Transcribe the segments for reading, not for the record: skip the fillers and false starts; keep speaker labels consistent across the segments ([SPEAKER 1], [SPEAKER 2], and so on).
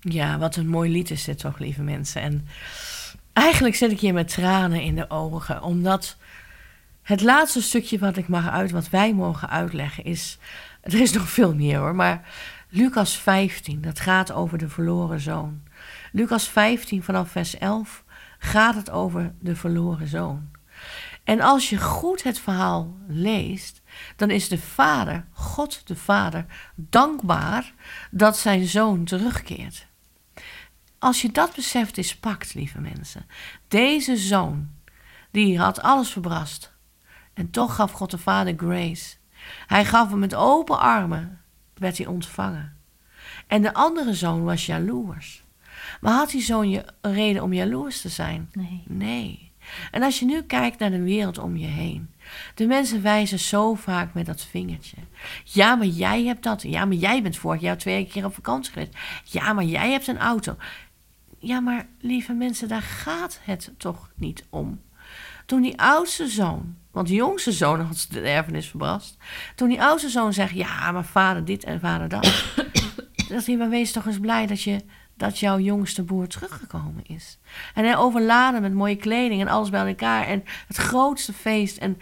[SPEAKER 1] Ja, wat een mooi lied is dit toch, lieve mensen. En eigenlijk zit ik hier met tranen in de ogen. Omdat het laatste stukje wat wij mogen uitleggen is... Er is nog veel meer hoor, maar Lucas 15, dat gaat over de verloren zoon. Lucas 15 vanaf vers 11 gaat het over de verloren zoon. En als je goed het verhaal leest, dan is de vader, God de vader, dankbaar dat zijn zoon terugkeert. Als je dat beseft is pakt, lieve mensen. Deze zoon, die had alles verbrast. En toch gaf God de vader grace. Hij gaf hem met open armen, werd hij ontvangen. En de andere zoon was jaloers. Maar had die zoon een reden om jaloers te zijn? Nee. En als je nu kijkt naar de wereld om je heen. De mensen wijzen zo vaak met dat vingertje. Ja, maar jij hebt dat. Ja, maar jij bent vorig jaar 2 keer op vakantie geweest. Ja, maar jij hebt een auto. Ja, maar lieve mensen, daar gaat het toch niet om. Toen die oudste zoon, want de jongste zoon had de erfenis verbrast. Toen die oudste zoon zegt, ja, maar vader dit en vader dat. dacht hij, maar wees toch eens blij dat jouw jongste broer teruggekomen is. En hij overladen met mooie kleding en alles bij elkaar. En het grootste feest en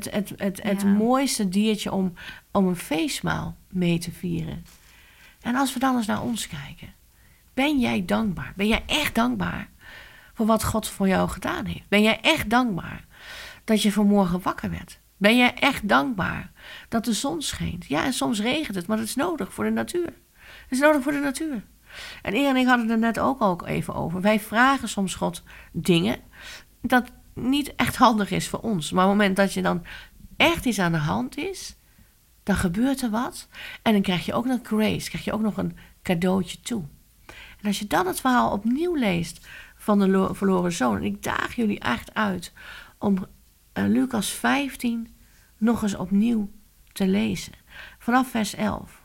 [SPEAKER 1] het mooiste diertje om een feestmaal mee te vieren. En als we dan eens naar ons kijken. Ben jij dankbaar? Ben jij echt dankbaar voor wat God voor jou gedaan heeft? Ben jij echt dankbaar dat je vanmorgen wakker werd? Ben jij echt dankbaar dat de zon schijnt? Ja, en soms regent het, maar dat is nodig voor de natuur. Het is nodig voor de natuur. En Eer en ik hadden het er net ook even over. Wij vragen soms God dingen dat niet echt handig is voor ons. Maar op het moment dat je dan echt iets aan de hand is, dan gebeurt er wat. En dan krijg je ook nog grace, krijg je ook nog een cadeautje toe. En als je dan het verhaal opnieuw leest van de verloren zoon. En ik daag jullie echt uit om Lucas 15 nog eens opnieuw te lezen. Vanaf vers 11.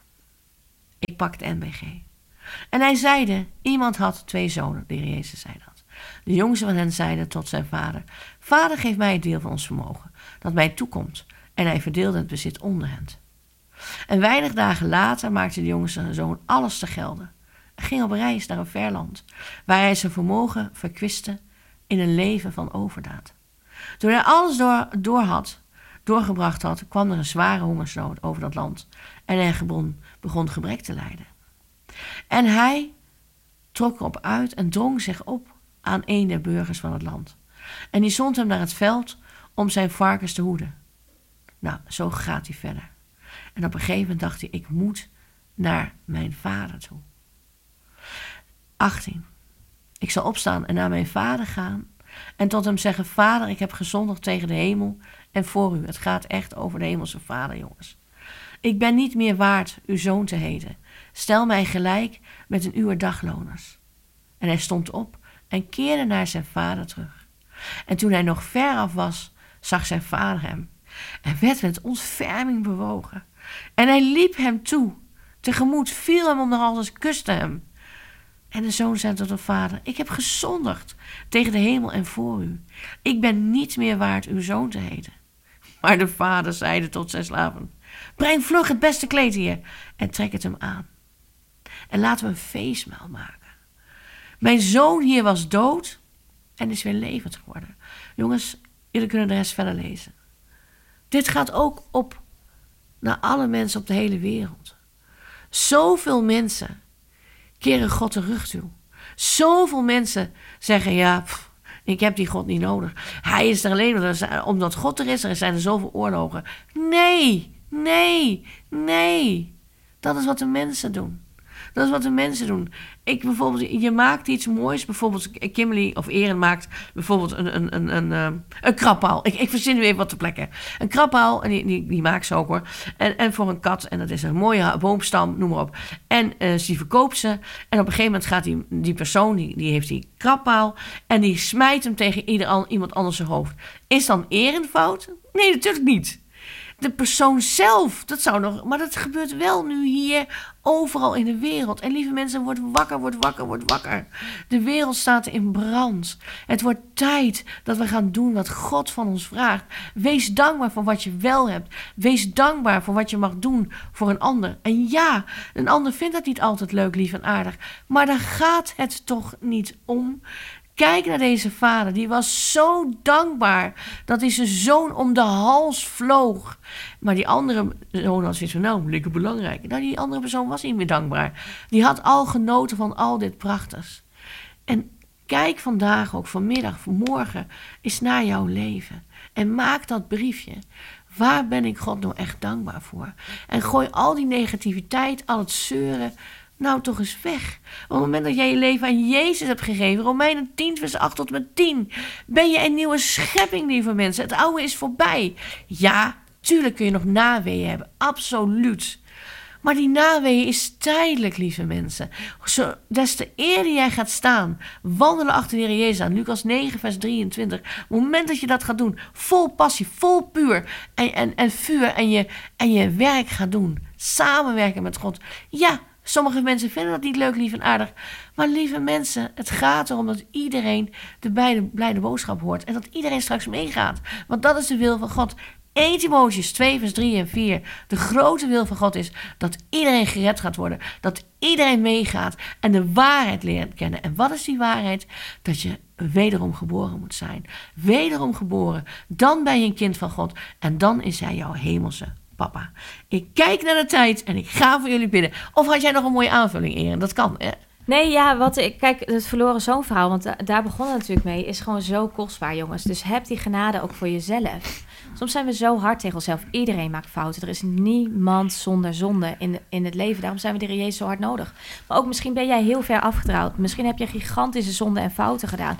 [SPEAKER 1] Ik pak het NBG. En hij zeide, iemand had 2 zonen, de Heer Jezus zei dat. De jongste van hen zeide tot zijn vader, vader, geef mij het deel van ons vermogen, dat mij toekomt. En hij verdeelde het bezit onder hen. En weinig dagen later maakte de jongste zoon alles te gelden. Hij ging op reis naar een ver land, waar hij zijn vermogen verkwistte in een leven van overdaad. Toen hij alles doorgebracht had, kwam er een zware hongersnood over dat land. En hij begon gebrek te lijden. En hij trok erop uit en drong zich op aan een der burgers van het land. En die zond hem naar het veld om zijn varkens te hoeden. Nou, zo gaat hij verder. En op een gegeven moment dacht hij, ik moet naar mijn vader toe. 18. Ik zal opstaan en naar mijn vader gaan en tot hem zeggen, vader, ik heb gezondigd tegen de hemel en voor u. Het gaat echt over de hemelse vader, jongens. Ik ben niet meer waard uw zoon te heten. Stel mij gelijk met een uwer dagloners. En hij stond op en keerde naar zijn vader terug. En toen hij nog ver af was, zag zijn vader hem en werd met ontferming bewogen. En hij liep hem tegemoet, viel hem om de hals en kuste hem. En de zoon zei tot de vader, ik heb gezondigd tegen de hemel en voor u. Ik ben niet meer waard uw zoon te heten. Maar de vader zeide tot zijn slaven, breng vlug het beste kleed hier en trek het hem aan. En laten we een feestmaal maken. Mijn zoon hier was dood en is weer levend geworden. Jongens, jullie kunnen de rest verder lezen. Dit gaat ook op naar alle mensen op de hele wereld. Zoveel mensen keren God de rug toe. Zoveel mensen zeggen, ja, ik heb die God niet nodig. Hij is er alleen omdat God er is. Er zijn er zoveel oorlogen. Nee. Dat is wat de mensen doen. Dat is wat de mensen doen. Je maakt iets moois. Bijvoorbeeld Kimberly of Eren maakt bijvoorbeeld een krabpaal. Ik verzin nu even wat te plekken. Een krabpaal, en die maakt ze ook hoor. En voor een kat. En dat is een mooie boomstam, noem maar op. En die verkoopt ze. En op een gegeven moment gaat die persoon, die heeft die krabpaal. En die smijt hem tegen iemand anders zijn hoofd. Is dan Eren fout? Nee, natuurlijk niet. de persoon zelf, dat zou nog... Maar dat gebeurt wel nu hier, overal in de wereld. En lieve mensen, word wakker. De wereld staat in brand. Het wordt tijd dat we gaan doen wat God van ons vraagt. Wees dankbaar voor wat je wel hebt. Wees dankbaar voor wat je mag doen voor een ander. En ja, een ander vindt dat niet altijd leuk, lief en aardig. Maar daar gaat het toch niet om. Kijk naar deze vader, die was zo dankbaar dat hij zijn zoon om de hals vloog. Maar die andere zoon had zoiets van, nou, lekker belangrijk. Nou, die andere persoon was niet meer dankbaar. Die had al genoten van al dit prachtigs. En kijk vandaag ook, vanmiddag, vanmorgen, eens naar jouw leven. En maak dat briefje. Waar ben ik God nou echt dankbaar voor? En gooi al die negativiteit, al het zeuren, nou toch eens weg. Op het moment dat jij je leven aan Jezus hebt gegeven, Romeinen 10 vers 8 tot met 10, ben je een nieuwe schepping, lieve mensen. Het oude is voorbij. Ja, tuurlijk kun je nog naweeën hebben, absoluut. Maar die naweeën is tijdelijk, lieve mensen. Des te eerder jij gaat staan, wandelen achter de Heer Jezus aan, Lucas 9 vers 23. Op het moment dat je dat gaat doen, vol passie, vol puur en vuur en je werk gaat doen, samenwerken met God. Ja, sommige mensen vinden dat niet leuk, lief en aardig. Maar lieve mensen, het gaat erom dat iedereen de blijde boodschap hoort. En dat iedereen straks meegaat. Want dat is de wil van God. 1 Timotheüs 2 vers 3 en 4. De grote wil van God is dat iedereen gered gaat worden. Dat iedereen meegaat en de waarheid leert kennen. En wat is die waarheid? Dat je wederom geboren moet zijn. Wederom geboren. Dan ben je een kind van God. En dan is hij jouw hemelse papa. Ik kijk naar de tijd en ik ga voor jullie bidden. Of had jij nog een mooie aanvulling, Erin? Dat kan, hè?
[SPEAKER 2] Nee, ja, kijk, het verloren zoon verhaal, want daar begon het natuurlijk mee, is gewoon zo kostbaar, jongens. Dus heb die genade ook voor jezelf. Soms zijn we zo hard tegen onszelf. Iedereen maakt fouten. Er is niemand zonder zonde in het leven. Daarom zijn we de Heer Jezus zo hard nodig. Maar ook misschien ben jij heel ver afgedraald. Misschien heb je gigantische zonden en fouten gedaan.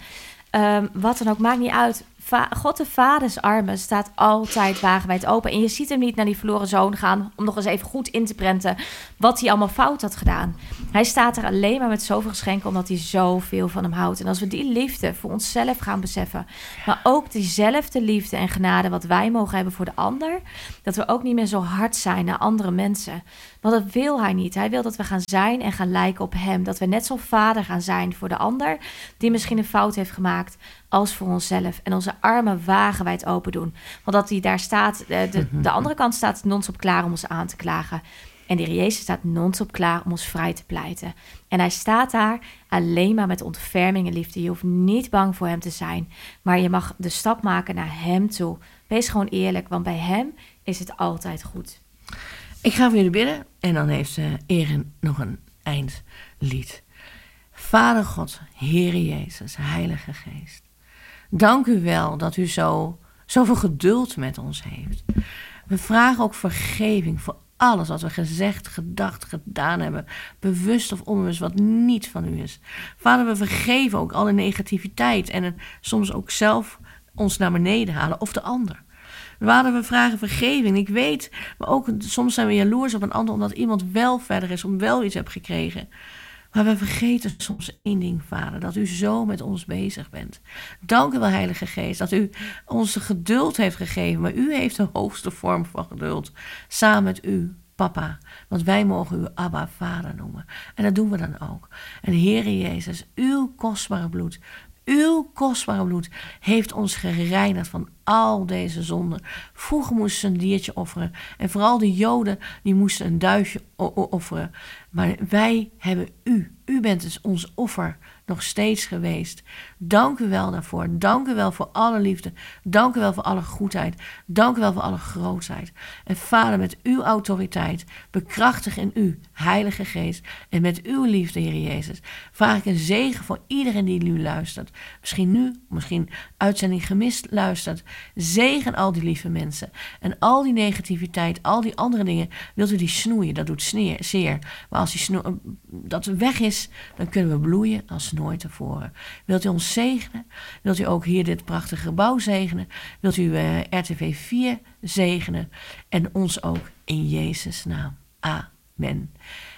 [SPEAKER 2] Wat dan ook, maakt niet uit. God de Vaders armen staat altijd wagenwijd open. En je ziet hem niet naar die verloren zoon gaan om nog eens even goed in te prenten wat hij allemaal fout had gedaan. Hij staat er alleen maar met zoveel geschenken omdat hij zoveel van hem houdt. En als we die liefde voor onszelf gaan beseffen, maar ook diezelfde liefde en genade wat wij mogen hebben voor de ander, dat we ook niet meer zo hard zijn naar andere mensen. Want dat wil hij niet. Hij wil dat we gaan zijn en gaan lijken op hem. Dat we net zo'n vader gaan zijn voor de ander die misschien een fout heeft gemaakt als voor onszelf. En onze armen wagenwijd open doen. Want dat hij daar staat, de andere kant staat non-stop klaar om ons aan te klagen. En de Heer Jezus staat non-stop klaar om ons vrij te pleiten. En hij staat daar alleen maar met ontferming en liefde. Je hoeft niet bang voor hem te zijn. Maar je mag de stap maken naar hem toe. Wees gewoon eerlijk, want bij hem is het altijd goed.
[SPEAKER 1] Ik ga voor jullie bidden en dan heeft Erin nog een eindlied. Vader God, Heere Jezus, Heilige Geest. Dank u wel dat u zoveel geduld met ons heeft. We vragen ook vergeving voor alles wat we gezegd, gedacht, gedaan hebben. Bewust of onbewust wat niet van u is. Vader, we vergeven ook alle negativiteit en het soms ook zelf ons naar beneden halen of de ander. Vader, we vragen vergeving. Ik weet, maar ook soms zijn we jaloers op een ander omdat iemand wel verder is, om wel iets hebt gekregen. Maar we vergeten soms één ding, Vader, dat u zo met ons bezig bent. Dank u wel, Heilige Geest, dat u ons de geduld heeft gegeven. Maar u heeft de hoogste vorm van geduld, samen met u, Papa. Want wij mogen u Abba, Vader noemen. En dat doen we dan ook. En Heere Jezus, uw kostbare bloed heeft ons gereinigd van al deze zonden. Vroeger moesten ze een diertje offeren. En vooral de Joden, die moesten een duifje offeren. Maar wij hebben u. U bent dus ons offer nog steeds geweest. Dank u wel daarvoor. Dank u wel voor alle liefde. Dank u wel voor alle goedheid. Dank u wel voor alle grootheid. En Vader, met uw autoriteit, bekrachtig in u, Heilige Geest, en met uw liefde, Heer Jezus, vraag ik een zegen voor iedereen die nu luistert. Misschien nu, misschien uitzending gemist luistert. Zegen al die lieve mensen. En al die negativiteit, al die andere dingen, wilt u die snoeien. Dat doet zeer. Maar als dat weg is, dan kunnen we bloeien als nooit tevoren. Wilt u ons zegenen? Wilt u ook hier dit prachtige gebouw zegenen? Wilt u RTV 4 zegenen? En ons ook in Jezus' naam. Amen.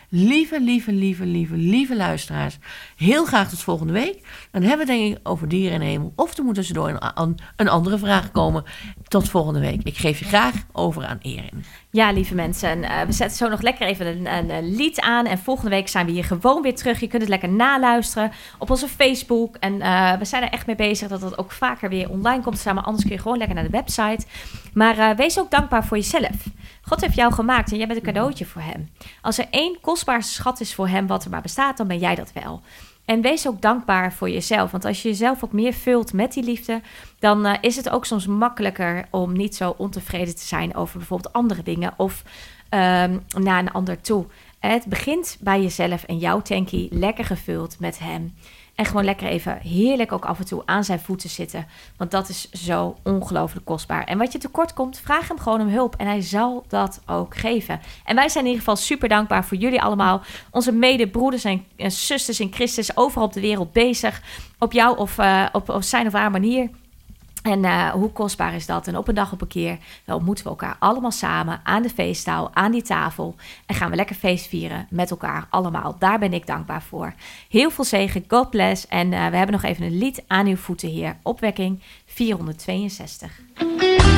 [SPEAKER 1] Lieve luisteraars. Heel graag tot volgende week. Dan hebben we het denk ik over dieren in de hemel. Of er moet tussendoor een andere vraag komen. Tot volgende week. Ik geef je graag over aan Erin.
[SPEAKER 2] Ja, lieve mensen. We zetten zo nog lekker even een lied aan. En volgende week zijn we hier gewoon weer terug. Je kunt het lekker naluisteren op onze Facebook. En we zijn er echt mee bezig dat het ook vaker weer online komt te staan. Maar anders kun je gewoon lekker naar de website. Maar wees ook dankbaar voor jezelf. God heeft jou gemaakt en jij bent een cadeautje voor hem. Als er één kostbare schat is voor hem wat er maar bestaat, dan ben jij dat wel. En wees ook dankbaar voor jezelf. Want als je jezelf ook meer vult met die liefde, dan is het ook soms makkelijker om niet zo ontevreden te zijn over bijvoorbeeld andere dingen of naar een ander toe. Het begint bij jezelf en jouw tankie lekker gevuld met hem. En gewoon lekker even heerlijk ook af en toe aan zijn voeten zitten. Want dat is zo ongelooflijk kostbaar. En wat je tekort komt, vraag hem gewoon om hulp. En hij zal dat ook geven. En wij zijn in ieder geval super dankbaar voor jullie allemaal. Onze medebroeders en zusters in Christus overal op de wereld bezig. Op jou of op zijn of haar manier. En hoe kostbaar is dat? En op een dag op een keer ontmoeten we elkaar allemaal samen aan de feesttaal, aan die tafel. En gaan we lekker feest vieren met elkaar allemaal. Daar ben ik dankbaar voor. Heel veel zegen, God bless. En we hebben nog even een lied aan uw voeten, Heer. Opwekking 462.